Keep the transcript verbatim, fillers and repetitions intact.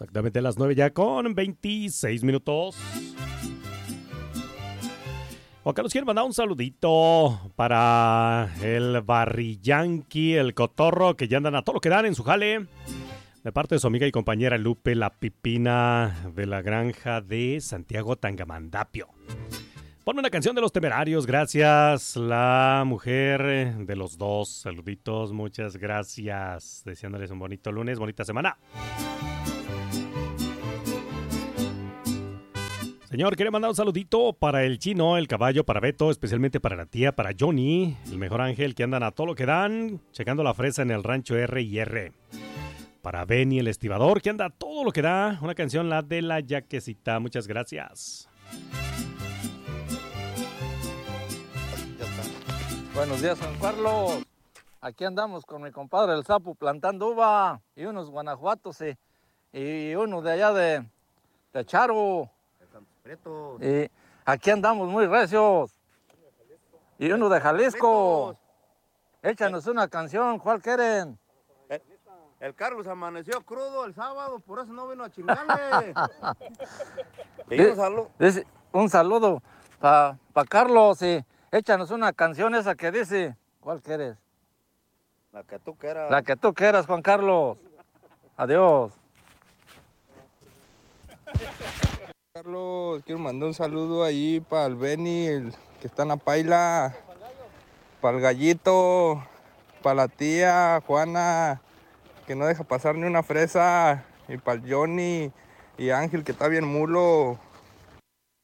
Exactamente las nueve ya con veintiséis minutos. Juan Carlos quiere mandar un saludito para el Barrillanqui, el Cotorro, que ya andan a todo lo que dan en su jale. De parte de su amiga y compañera Lupe, la Pipina de la granja de Santiago Tangamandapio. Ponme una canción de Los Temerarios, gracias. La mujer de los dos, saluditos, muchas gracias. Deseándoles un bonito lunes, bonita semana. Señor, quiere mandar un saludito para el Chino, el Caballo, para Beto, especialmente para la tía, para Johnny, el mejor ángel que andan a todo lo que dan, checando la fresa en el rancho R y R. Para Benny, el estibador, que anda a todo lo que da, una canción, la de la yaquecita. Muchas gracias. Ya está. Buenos días, Juan Carlos. Aquí andamos con mi compadre el Sapo plantando uva y unos guanajuatos y, y uno de allá de, de Charo. Y aquí andamos muy recios. Y uno de Jalisco. Échanos una canción, ¿cuál quieren? El, el Carlos amaneció crudo el sábado, por eso no vino a chingarle. Y un saludo. Dice, un saludo para pa Carlos y échanos una canción esa que dice, ¿cuál quieres? La que tú quieras. La que tú quieras, Juan Carlos. Adiós. Carlos, quiero mandar un saludo ahí para el Benny, el que está en la paila, para el Gallito, para la tía Juana, que no deja pasar ni una fresa, y para el Johnny y Ángel, que está bien mulo.